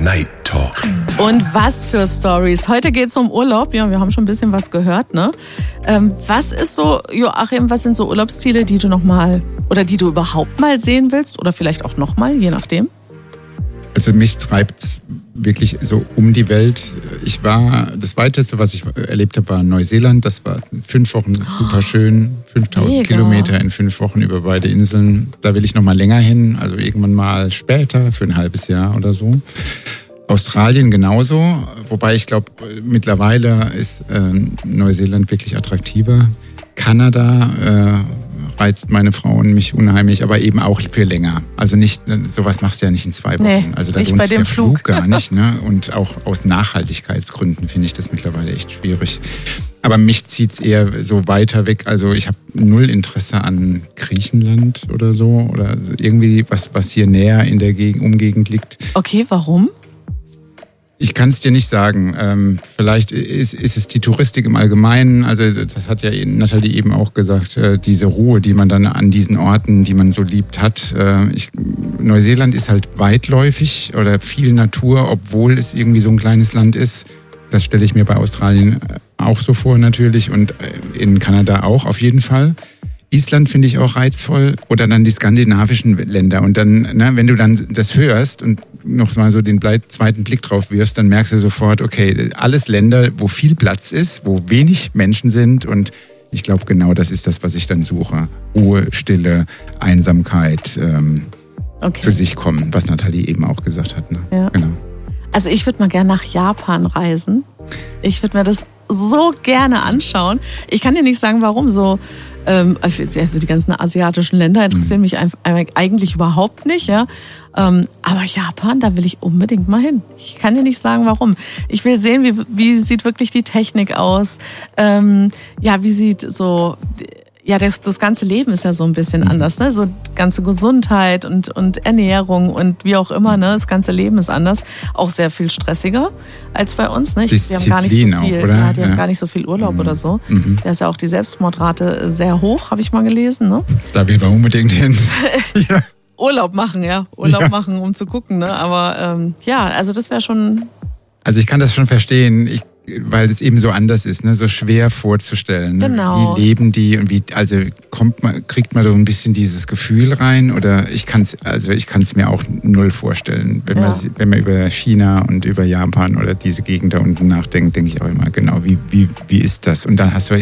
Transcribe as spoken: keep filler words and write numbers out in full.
Night Talk. Und was für Stories. Heute geht es um Urlaub. Ja, wir haben schon ein bisschen was gehört, ne? Ähm, was ist so, Joachim, was sind so Urlaubsziele, die du noch mal oder die du überhaupt mal sehen willst oder vielleicht auch noch mal, je nachdem? Also mich treibt's wirklich so um die Welt. Ich war, das weiteste, was ich erlebt habe, war Neuseeland. Das war fünf Wochen super schön. fünftausend Mega. Kilometer in fünf Wochen über beide Inseln. Da will ich noch mal länger hin, also irgendwann mal später, für ein halbes Jahr oder so. Australien genauso, wobei ich glaube, mittlerweile ist äh, Neuseeland wirklich attraktiver. Kanada äh, reizt meine Frau und mich unheimlich, aber eben auch für länger. Also nicht, sowas machst du ja nicht in zwei Wochen. Nee, also da nicht lohnt bei sich dem der Flug. Flug gar nicht. Ne? Und auch aus Nachhaltigkeitsgründen finde ich das mittlerweile echt schwierig. Aber mich zieht's eher so weiter weg. Also ich habe null Interesse an Griechenland oder so. Oder irgendwie was, was hier näher in der Gegend, Umgegend liegt. Okay, warum? Ich kann es dir nicht sagen. Ähm, vielleicht ist, ist es die Touristik im Allgemeinen. Also das hat ja Nathalie eben auch gesagt, äh, diese Ruhe, die man dann an diesen Orten, die man so liebt, hat. Äh, ich, Neuseeland ist halt weitläufig oder viel Natur, obwohl es irgendwie so ein kleines Land ist. Das stelle ich mir bei Australien auch so vor natürlich und in Kanada auch auf jeden Fall. Island finde ich auch reizvoll oder dann die skandinavischen Länder. Und dann, ne, wenn du dann das hörst und noch mal so den zweiten Blick drauf wirfst, dann merkst du sofort, okay, alles Länder, wo viel Platz ist, wo wenig Menschen sind. Und ich glaube, genau das ist das, was ich dann suche. Ruhe, Stille, Einsamkeit, ähm, Okay. zu sich kommen, was Nathalie eben auch gesagt hat. Ne? Ja. Genau. Also ich würde mal gerne nach Japan reisen. Ich würde mir das so gerne anschauen. Ich kann dir nicht sagen, warum so. Ähm, also die ganzen asiatischen Länder interessieren mich eigentlich überhaupt nicht, ja. Ähm, aber Japan, da will ich unbedingt mal hin. Ich kann dir nicht sagen, warum. Ich will sehen, wie, wie sieht wirklich die Technik aus. Ähm, ja, wie sieht so... Ja, das, das ganze Leben ist ja so ein bisschen anders, ne? So ganze Gesundheit und, und Ernährung und wie auch immer, ne? Das ganze Leben ist anders. Auch sehr viel stressiger als bei uns, ne? Wir haben gar nicht so viel, auch, oder? Ja, die Ja. haben gar nicht so viel Urlaub Mhm. oder so. Mhm. Da ist ja auch die Selbstmordrate sehr hoch, habe ich mal gelesen, ne? Da will man unbedingt hin. Ja. Urlaub machen, ja. Urlaub Ja. machen, um zu gucken, ne? Aber ähm, ja, also das wäre schon... Also ich kann das schon verstehen, ich, weil es eben so anders ist, ne? So schwer vorzustellen. Ne? Genau. Wie leben die und wie, also kommt man, kriegt man so ein bisschen dieses Gefühl rein oder ich kann es, also ich kann es mir auch null vorstellen. Wenn, Ja. man, wenn man über China und über Japan oder diese Gegend da unten nachdenkt, denke ich auch immer, genau, wie, wie, wie ist das? Und dann hast du